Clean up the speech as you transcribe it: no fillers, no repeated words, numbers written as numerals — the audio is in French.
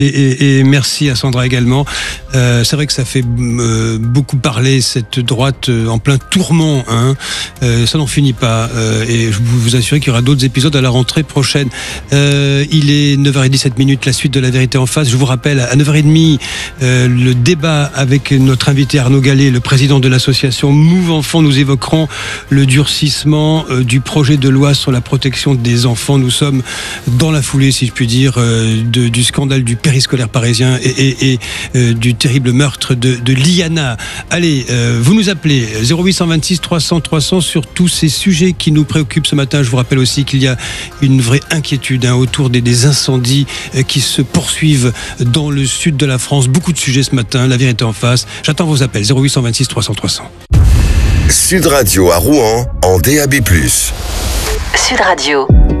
Et merci à Sandra également. C'est vrai que ça fait beaucoup parler, cette droite en plein tourment. Ça n'en finit pas. Et je peux vous assurer qu'il y aura d'autres épisodes à la rentrée prochaine. Il est 9h17, la suite de La Vérité en face. Je vous rappelle, à 9h30, le débat avec notre invité Arnaud Gallet, le président de l'association Move Enfants. Nous évoquerons le durcissement du projet de loi sur la protection des enfants. Nous sommes dans la foulée, si je puis dire, du scandale du périscolaire parisien et du terrible meurtre de Liana. Allez, vous nous appelez 0826 300 300 sur tous ces sujets qui nous préoccupent ce matin. Je vous rappelle aussi qu'il y a une vraie inquiétude autour des incendies qui se poursuivent dans le sud de la France. Beaucoup de sujets ce matin. La Vérité en face. J'attends vos appels 0826 300 300. Sud Radio à Rouen en DAB+. Sud Radio.